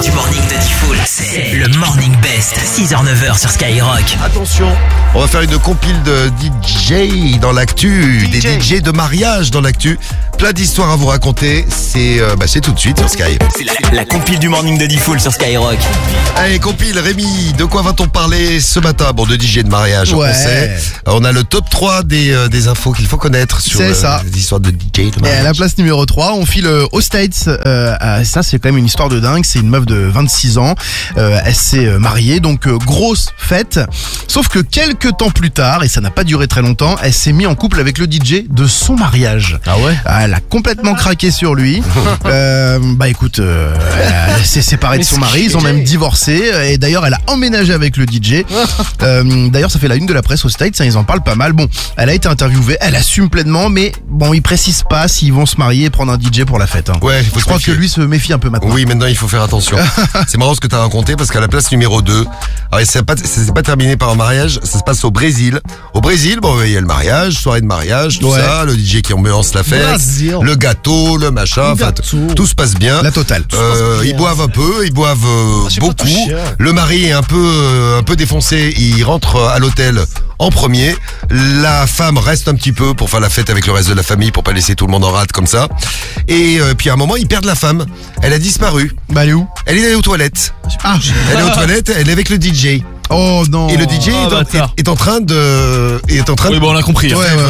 du morning de Diffoul, c'est le Morning Best, 6h-9h sur Skyrock. Attention, on va faire une compile de DJ dans l'actu, des DJ de mariage dans l'actu. Plein d'histoires à vous raconter, c'est tout de suite sur Sky. C'est la compile du morning de Diffoul sur Skyrock. Allez, compile, Rémi, de quoi va-t-on parler ce matin? Bon, de DJ de mariage, on sait. On a le top 3 des infos qu'il faut connaître sur les histoires de DJ de mariage. Et à la place numéro 3, on file aux States. Ça, c'est quand même une histoire de dingue. C'est une meuf de 26 ans. Elle s'est mariée, donc grosse fête. Sauf que quelques temps plus tard, et ça n'a pas duré très longtemps, elle s'est mise en couple avec le DJ de son mariage. Ah ouais? Elle a complètement craqué sur lui. Écoute, elle s'est séparée de son mari. Ils ont même divorcé. Et d'ailleurs, elle a emménagé avec le DJ. D'ailleurs, ça fait la une de la presse aux States. Ils en parlent pas mal. Bon, elle a été interviewée. Elle assume pleinement, mais bon, ils précisent pas s'ils vont se marier et prendre un DJ pour la fête. Ouais, je crois que lui se méfie un peu maintenant. Oui, maintenant il faut faire attention. C'est marrant ce que tu as raconté parce qu'à la place numéro 2, alors ça s'est pas terminé par un mariage, ça se passe au Brésil. Au Brésil, bon, il y a le mariage, soirée de mariage, tout ça, le DJ qui ambiance la fête, le gâteau, le machin, tout se passe bien. La totale. Ils boivent un peu, ils boivent beaucoup. Le mari est un peu défoncé, il rentre à l'hôtel en premier. La femme reste un petit peu pour faire la fête avec le reste de la famille, pour pas laisser tout le monde en rate comme ça. Et puis à un moment, ils perdent la femme. Elle a disparu. Bah, elle est où? Elle est allée aux toilettes. Elle est aux toilettes, elle est avec le DJ. Oh non. Et le DJ est en train de... Oui, bon, on a compris.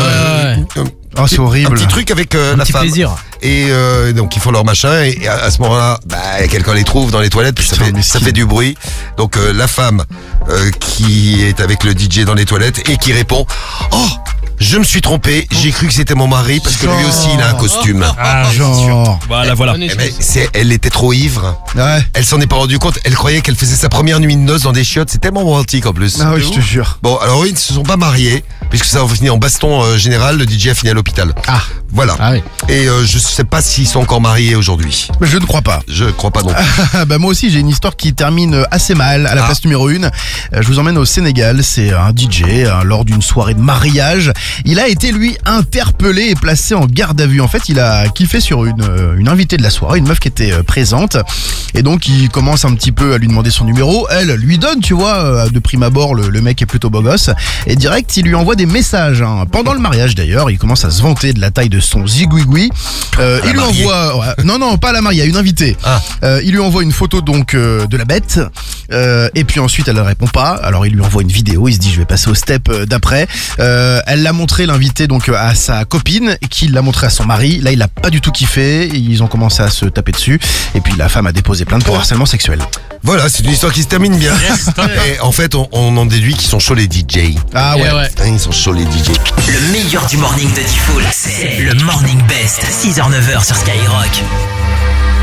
Oh, c'est horrible. Un petit truc avec la femme. Plaisir. Et donc ils font leur machin et à ce moment-là, quelqu'un les trouve dans les toilettes, puis ça fait du bruit. Donc la femme qui est avec le DJ dans les toilettes et qui répond: "Oh, je me suis trompé, j'ai cru que c'était mon mari parce que lui aussi il a un costume." Genre. Voilà. Elle était trop ivre. Ouais. Elle s'en est pas rendu compte. Elle croyait qu'elle faisait sa première nuit de noces dans des chiottes. C'est tellement romantique en plus. Ah oui, je te jure. Bon, alors ils ne se sont pas mariés puisque ça a fini en baston général. Le DJ a fini à l'hôpital. Voilà. Ah oui. Et je sais pas s'ils sont encore mariés aujourd'hui. Je ne crois pas. Je crois pas non plus. Moi aussi, j'ai une histoire qui termine assez mal. À la place numéro 1, je vous emmène au Sénégal. C'est un DJ lors d'une soirée de mariage. Il a été, lui, interpellé et placé en garde à vue. En fait, il a kiffé sur une invitée de la soirée, une meuf qui était présente. Et donc, il commence un petit peu à lui demander son numéro. Elle lui donne, tu vois, de prime abord, le mec est plutôt beau gosse. Et direct, il lui envoie des messages. Pendant le mariage, d'ailleurs, il commence à se vanter de la taille de son zigouigoui. Il lui envoie... Non, pas la mariée, une invitée. Il lui envoie une photo donc de la bête. Et puis ensuite, elle ne répond pas. Alors, il lui envoie une vidéo. Il se dit, je vais passer au step d'après. Elle l'a montré, l'invité, donc à sa copine, qui l'a montré à son mari. Là, il a pas du tout kiffé. Ils ont commencé à se taper dessus. Et puis, la femme a déposé plainte pour harcèlement sexuel. Voilà, c'est une histoire qui se termine bien. Et en fait, on en déduit qu'ils sont chauds les DJ. Ah ouais. Ils sont chauds les DJ. Le meilleur du morning de Diffoul, c'est le Morning Best, 6h-9h sur Skyrock.